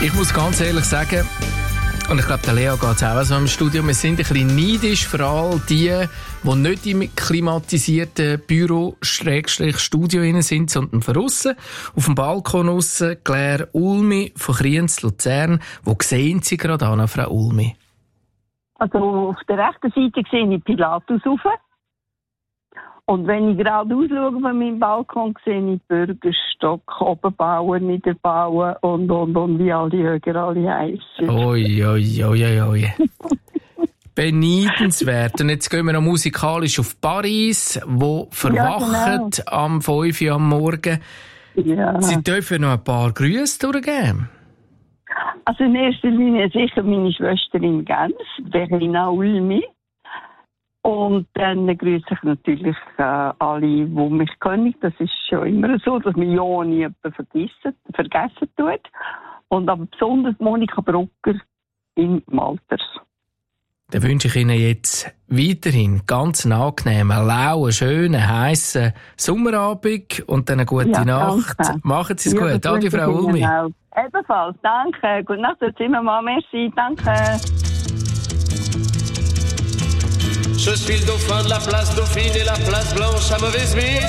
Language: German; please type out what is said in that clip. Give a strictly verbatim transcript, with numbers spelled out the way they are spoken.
Ich muss ganz ehrlich sagen, und ich glaube, der Lea geht es auch so im Studio, wir sind ein bisschen neidisch für all die, die nicht im klimatisierten Büro Studio innen sind, sondern von aussen, auf dem Balkon aussen, Claire Ulmi von Kriens, Luzern. Wo sehen Sie gerade an, Frau Ulmi? Also auf der rechten Seite sehe ich Pilatus rauf. Und wenn ich gerade ausschaue von meinem Balkon, sehe ich Bürgerstock, Oberbauer, Niederbauer und, und, und wie alle Höger alle heissen. Oi, oi, oi, oi. Beneidenswert. Und jetzt gehen wir noch musikalisch auf Paris, wo verwachen Ja, genau. am fünf Uhr am Morgen. Ja. Sie dürfen noch ein paar Grüße durchgeben. Also in erster Linie sicher meine Schwester in Genf, Verena Ulmi. Und dann grüße ich natürlich äh, alle, die mich kennen. Das ist schon immer so, dass man ja nie jemanden vergessen, vergessen tut. Und aber besonders Monika Brucker in Malters. Dann wünsche ich Ihnen jetzt weiterhin ganz einen angenehmen, lauen, schönen, heissen Sommerabend und dann eine gute Ja, Nacht. danke. Machen Sie es Ja, gut. das Adi, wünsche Frau ich Ihnen Ulmi. auch. Ebenfalls, danke. Gute Nacht, Herr Zimmermann. Merci, danke. Je suis le dauphin de la place Dauphine et la place Blanche à mauvaise mine.